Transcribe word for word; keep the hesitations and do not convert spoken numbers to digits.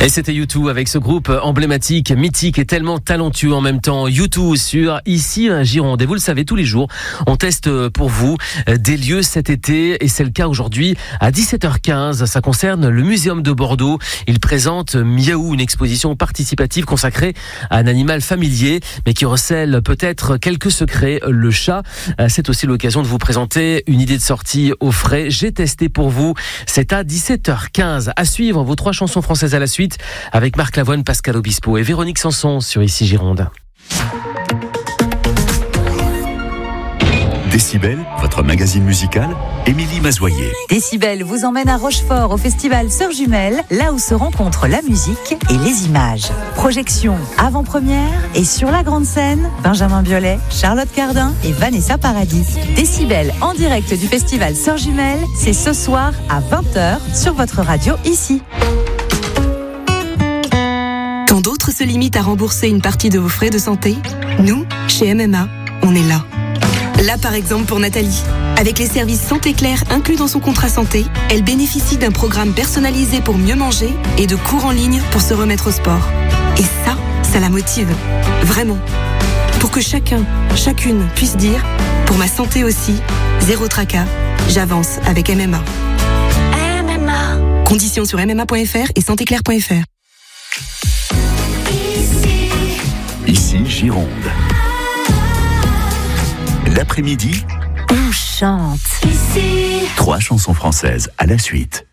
Et c'était U deux avec ce groupe emblématique, mythique et tellement talentueux en même temps. U deux sur Ici Gironde. Et vous le savez, tous les jours, on teste pour vous des lieux cet été. Et c'est le cas aujourd'hui à dix-sept heures quinze. Ça concerne le Muséum de Bordeaux. Il présente Miaou, une exposition participative consacrée à un animal familier, mais qui recèle peut-être quelques secrets, le chat. C'est aussi l'occasion de vous présenter une idée de sortie au frais. J'ai testé pour vous. C'est à dix-sept heures quinze. À suivre, vos trois chansons françaises à la suite, avec Marc Lavoine, Pascal Obispo et Véronique Sanson sur Ici Gironde. Décibel, votre magazine musical, Émilie Mazoyer. Décibel vous emmène à Rochefort au festival Sœurs Jumelles, là où se rencontrent la musique et les images. Projection avant-première et sur la grande scène, Benjamin Biolay, Charlotte Cardin et Vanessa Paradis. Décibel en direct du festival Sœurs Jumelles, c'est ce soir à vingt heures sur votre radio ici. Quand d'autres se limitent à rembourser une partie de vos frais de santé, nous, chez M M A, on est là. Là, par exemple, pour Nathalie. Avec les services Santé Claire inclus dans son contrat santé, elle bénéficie d'un programme personnalisé pour mieux manger et de cours en ligne pour se remettre au sport. Et ça, ça la motive. Vraiment. Pour que chacun, chacune puisse dire, pour ma santé aussi, zéro tracas, j'avance avec M M A. M M A. Conditions sur m m a point f r et santé claire point f r. Ici Gironde. L'après-midi, On chante. trois chansons françaises à la suite.